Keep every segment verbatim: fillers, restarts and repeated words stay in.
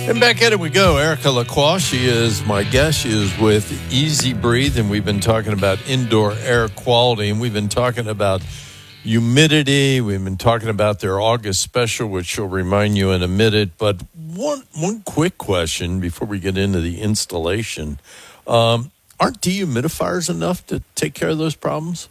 And back at it we go. Erica Lacroix, she is my guest. She is with Easy Breathe, and we've been talking about indoor air quality, and we've been talking about humidity. We've been talking about their August special, which she'll remind you in a minute. But one one quick question before we get into the installation. Um, aren't dehumidifiers enough to take care of those problems?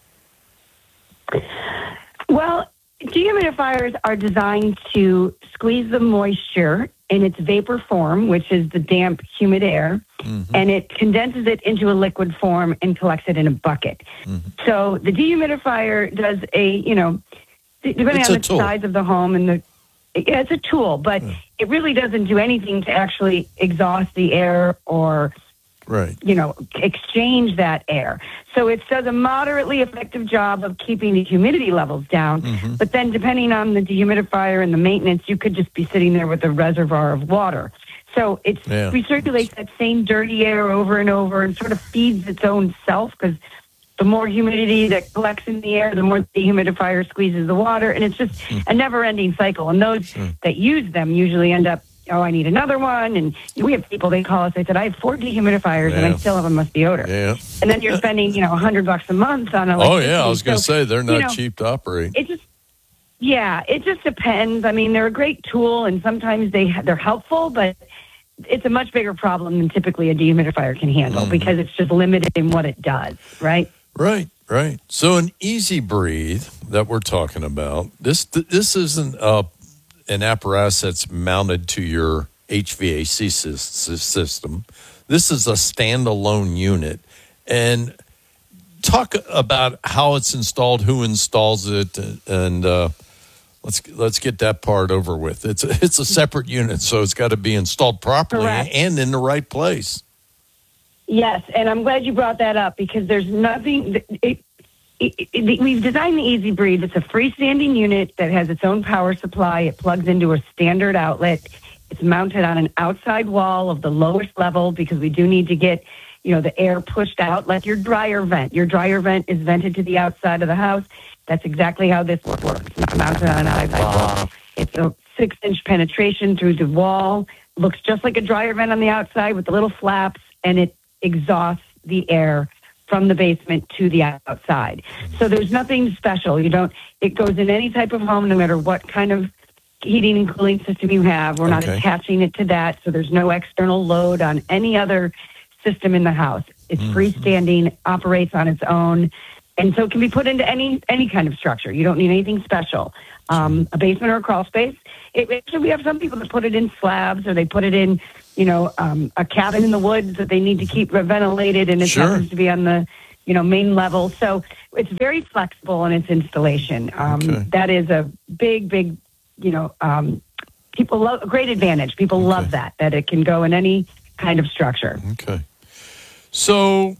Well, dehumidifiers are designed to squeeze the moisture in its vapor form, which is the damp, humid air, mm-hmm. and it condenses it into a liquid form and collects it in a bucket. Mm-hmm. So the dehumidifier does a, you know, depending it's on the tool. size of the home and the, yeah, it's a tool, but yeah. it really doesn't do anything to actually exhaust the air or, right. you know, exchange that air. So it does a moderately effective job of keeping the humidity levels down. Mm-hmm. But then depending on the dehumidifier and the maintenance, you could just be sitting there with a reservoir of water. So it yeah. recirculates that same dirty air over and over and sort of feeds its own self, because the more humidity that collects in the air, the more the dehumidifier squeezes the water. And it's just mm. a never-ending cycle. And those mm. that use them usually end up, oh, I need another one. And we have people, they call us, they said, I have four dehumidifiers yeah. and I still have a musty odor. Yeah. And then you're spending, you know, a hundred bucks a month on electricity. Oh, yeah. I was going to so, say, they're not you know, cheap to operate. It just, yeah, it just depends. I mean, they're a great tool and sometimes they, they're helpful, but it's a much bigger problem than typically a dehumidifier can handle mm. because it's just limited in what it does, right? Right, right. So an Easy Breathe that we're talking about, this this isn't uh, an apparatus that's mounted to your H V A C system. This is a standalone unit. And talk about how it's installed, who installs it, and uh, let's let's get that part over with. It's a, it's a separate unit, so it's got to be installed properly Correct. And in the right place. Yes, and I'm glad you brought that up because there's nothing. It, it, it, we've designed the Easy Breathe. It's a freestanding unit that has its own power supply. It plugs into a standard outlet. It's mounted on an outside wall of the lowest level because we do need to get, you know, the air pushed out like your dryer vent. Your dryer vent is vented to the outside of the house. That's exactly how this works. It's mounted on an outside wall. It's a six-inch penetration through the wall. Looks just like a dryer vent on the outside with the little flaps, and it exhausts the air from the basement to the outside. So there's nothing special. You don't, it goes in any type of home, no matter what kind of heating and cooling system you have. We're okay. not attaching it to that. So there's no external load on any other system in the house. It's mm-hmm. freestanding, operates on its own. And so it can be put into any, any kind of structure. You don't need anything special. Um, a basement or a crawl space. It, actually, we have some people that put it in slabs or they put it in, you know, um, a cabin in the woods that they need to keep ventilated, and it sure. happens to be on the, you know, main level. So it's very flexible in its installation. Um, okay. That is a big, big, you know, um, people love a great advantage. People okay. love that, that it can go in any kind of structure. Okay. So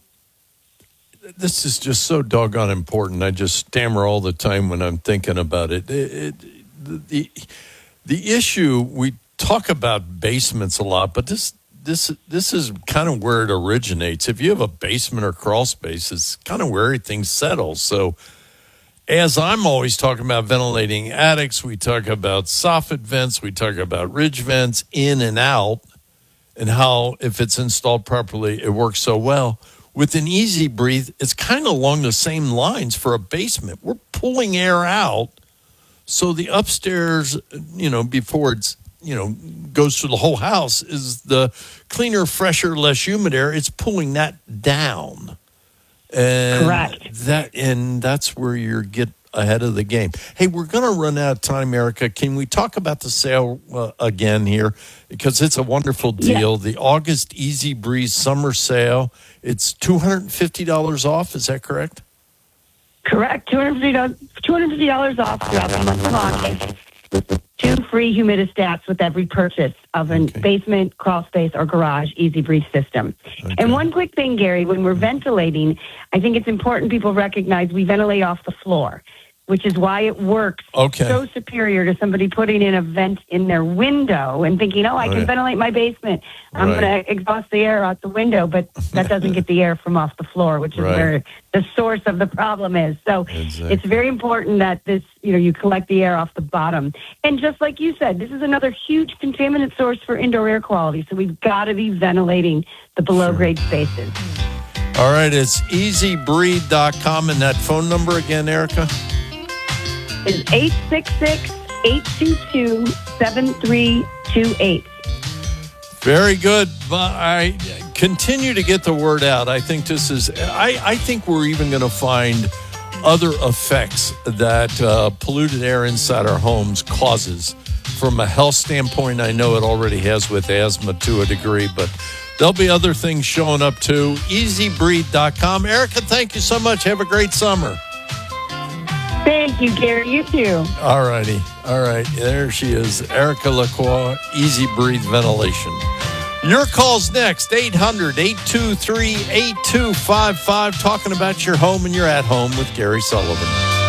this is just so doggone important. I just stammer all the time when I'm thinking about it. it, it the, the issue, we talk about basements a lot, but this this this is kind of where it originates. If you have a basement or crawl space, it's kind of where everything settles. So as I'm always talking about ventilating attics, we talk about soffit vents, we talk about ridge vents in and out, and how if it's installed properly, it works so well. With an Easy Breathe, it's kind of along the same lines for a basement. We're pulling air out, so the upstairs, you know, before it's, you know, goes through the whole house, is the cleaner, fresher, less humid air. It's pulling that down. And correct. That, and that's where you get ahead of the game. Hey, we're going to run out of time, Erica. Can we talk about the sale uh, again here? Because it's a wonderful deal. Yeah. The August Easy Breeze summer sale. It's two hundred fifty dollars off. Is that correct? Correct. two hundred fifty dollars, two hundred fifty dollars off throughout the month of August. Two free humidistats with every purchase of a okay. basement, crawl space, or garage Easy Breathe system. Okay. And one quick thing, Gary, when we're ventilating, I think it's important people recognize we ventilate off the floor. which is why it works Okay. so superior to somebody putting in a vent in their window and thinking, oh, I can Right. ventilate my basement. I'm Right. going to exhaust the air out the window, but that doesn't get the air from off the floor, which is Right. where the source of the problem is. So Exactly. it's very important that this, you know, you collect the air off the bottom. And just like you said, this is another huge contaminant source for indoor air quality. So we've got to be ventilating the below grade spaces. All right, it's easy breathe dot com, and that phone number again, Erica? Is eight six six, eight two two, seven three two eight. Very good. But I continue to get the word out. I think this is, I, I think we're even going to find other effects that uh, polluted air inside our homes causes. From a health standpoint, I know it already has with asthma to a degree, but there'll be other things showing up too. easy breathe dot com. Erica, thank you so much. Have a great summer. Thank you, Gary. You too. All righty. All right. There she is. Erica Lacroix, Easy Breathe Ventilation. Your call's next. eight hundred, eight two three, eight two five five. Talking about your home and your at home with Gary Sullivan.